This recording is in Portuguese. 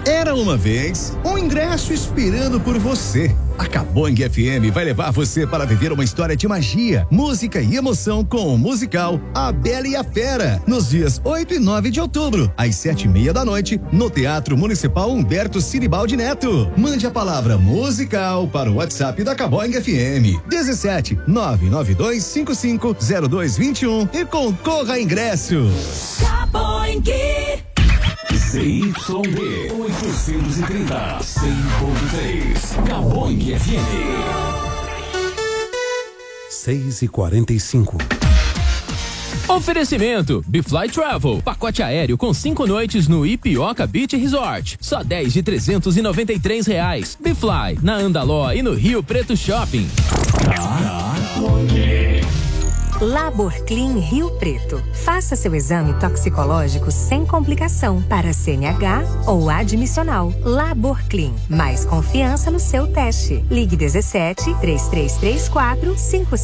Era uma vez um ingresso esperando por você. A Cabong FM vai levar você para viver uma história de magia, música e emoção com o musical A Bela e a Fera, nos dias 8 e 9 de outubro, às 7:30 da noite, no Teatro Municipal Humberto Siribaldi Neto. Mande a palavra musical para o WhatsApp da Cabong FM, 17 992550221 e concorra a ingresso. Cabong. ZYD 830, 100.3, Cabong FM. 6:45. Oferecimento Bfly Travel, pacote aéreo com 5 noites no Ipioca Beach Resort, só 10 de R$393. Bfly, na Andaló e no Rio Preto Shopping. Laborclean Rio Preto. Faça seu exame toxicológico sem complicação para CNH ou admissional. Laborclean. Mais confiança no seu teste. Ligue 17 3334 5555.